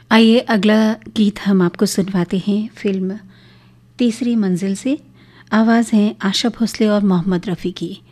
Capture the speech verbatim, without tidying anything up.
आइए अगला गीत हम आपको सुनवाते हैं फिल्म तीसरी मंजिल से। आवाज़ है आशा भोसले और मोहम्मद रफ़ी की।